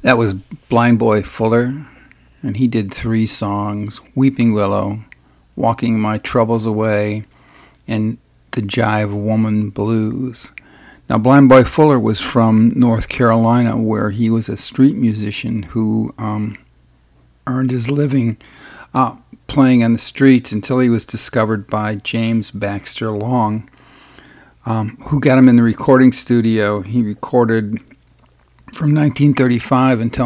That was Blind Boy Fuller, and he did 3 songs: Weeping Willow, Walking My Troubles Away, and The Jive Woman Blues. Now, Blind Boy Fuller was from North Carolina, where he was a street musician who earned his living playing on the streets until he was discovered by James Baxter Long, who got him in the recording studio. He recorded from 1935 until